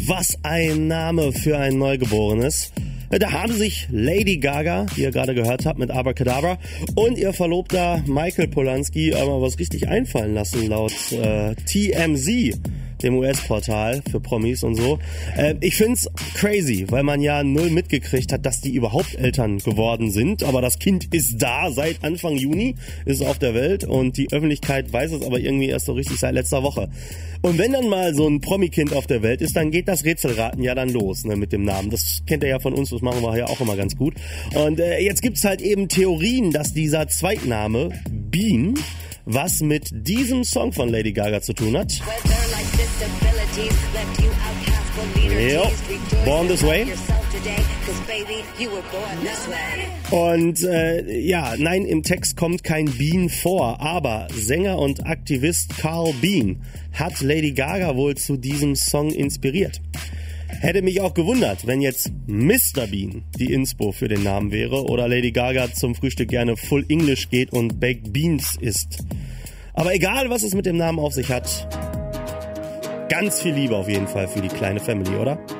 Was ein Name für ein Neugeborenes. Da haben sich Lady Gaga, die ihr gerade gehört habt, mit Abracadabra und ihr Verlobter Michael Polanski mal was richtig einfallen lassen, laut TMZ, dem US-Portal für Promis und so. Ich find's crazy, weil man ja null mitgekriegt hat, dass die überhaupt Eltern geworden sind. Aber das Kind ist da seit Anfang Juni, ist auf der Welt und die Öffentlichkeit weiß es aber irgendwie erst so richtig seit letzter Woche. Und wenn dann mal so ein Promi-Kind auf der Welt ist, dann geht das Rätselraten ja dann los, ne, mit dem Namen. Das kennt ihr ja von uns, das machen wir ja auch immer ganz gut. Und jetzt gibt's halt eben Theorien, dass dieser Zweitname Bean was mit diesem Song von Lady Gaga zu tun hat. Jo, Born This Way. Und nein, im Text kommt kein Bean vor, aber Sänger und Aktivist Carl Bean hat Lady Gaga wohl zu diesem Song inspiriert. Hätte mich auch gewundert, wenn jetzt Mr. Bean die Inspo für den Namen wäre oder Lady Gaga zum Frühstück gerne Full English geht und Baked Beans isst. Aber egal, was es mit dem Namen auf sich hat, ganz viel Liebe auf jeden Fall für die kleine Family, oder?